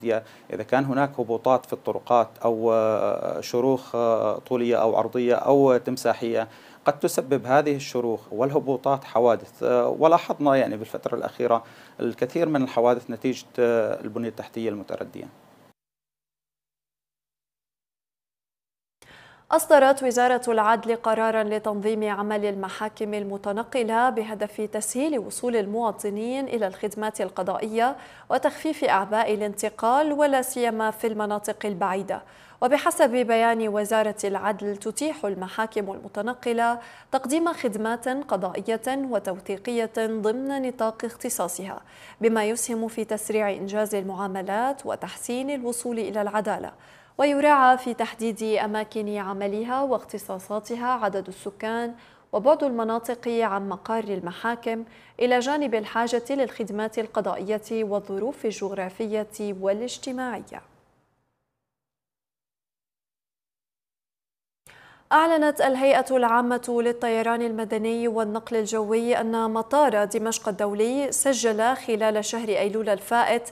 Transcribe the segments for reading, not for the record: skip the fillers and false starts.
إذا كان هناك هبوطات في الطرقات أو شروخ طولية أو عرضية أو تمساحية، قد تسبب هذه الشروخ والهبوطات حوادث. ولاحظنا يعني بالفترة الأخيرة الكثير من الحوادث نتيجة البنية التحتية المتردية. أصدرت وزارة العدل قراراً لتنظيم عمل المحاكم المتنقلة بهدف تسهيل وصول المواطنين إلى الخدمات القضائية وتخفيف أعباء الانتقال ولا سيما في المناطق البعيدة. وبحسب بيان وزارة العدل تتيح المحاكم المتنقلة تقديم خدمات قضائية وتوثيقية ضمن نطاق اختصاصها، بما يسهم في تسريع إنجاز المعاملات وتحسين الوصول إلى العدالة. ويراعى في تحديد أماكن عملها واختصاصاتها عدد السكان وبعد المناطق عن مقار المحاكم، إلى جانب الحاجة للخدمات القضائية والظروف الجغرافية والاجتماعية. أعلنت الهيئة العامة للطيران المدني والنقل الجوي أن مطار دمشق الدولي سجل خلال شهر أيلول الفائت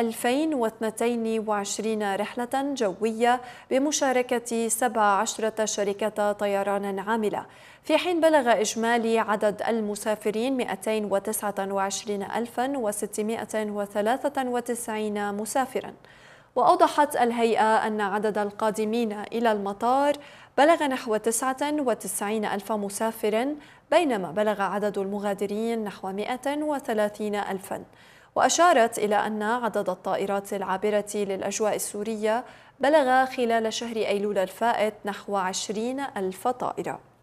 2022 رحلة جوية بمشاركة 17 شركة طيران عاملة، في حين بلغ إجمالي عدد المسافرين 229,693 مسافراً. وأوضحت الهيئة أن عدد القادمين إلى المطار بلغ نحو 99 ألف مسافر، بينما بلغ عدد المغادرين نحو 130 ألفا. وأشارت إلى أن عدد الطائرات العابرة للأجواء السورية بلغ خلال شهر أيلول الفائت نحو 20 ألف طائرة.